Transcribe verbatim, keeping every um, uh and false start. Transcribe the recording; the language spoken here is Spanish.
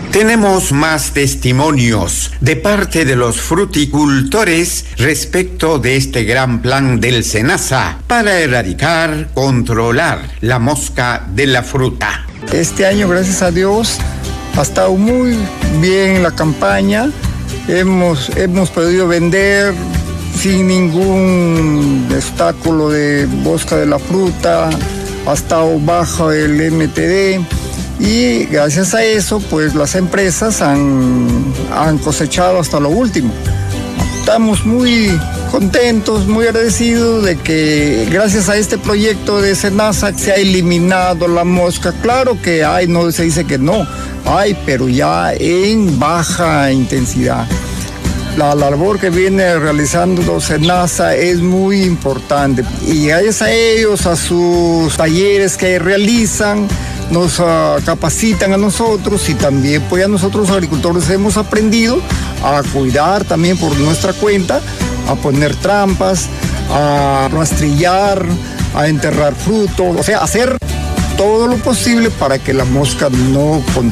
Tenemos más testimonios de parte de los fruticultores respecto de este gran plan del SENASA para erradicar, controlar la mosca de la fruta. Este año, gracias a Dios, ha estado muy bien la campaña. Hemos, hemos podido vender sin ningún obstáculo de mosca de la fruta. Ha estado bajo el M T D. Y gracias a eso, pues las empresas han, han cosechado hasta lo último. Estamos muy contentos, muy agradecidos de que gracias a este proyecto de SENASA se ha eliminado la mosca. Claro que hay, no se dice que no, hay, pero ya en baja intensidad. La labor que viene realizando SENASA es muy importante y gracias a ellos, a sus talleres que realizan, nos uh, capacitan a nosotros y también pues a nosotros los agricultores hemos aprendido a cuidar también por nuestra cuenta, a poner trampas, a rastrillar, a enterrar frutos, o sea, hacer todo lo posible para que la mosca no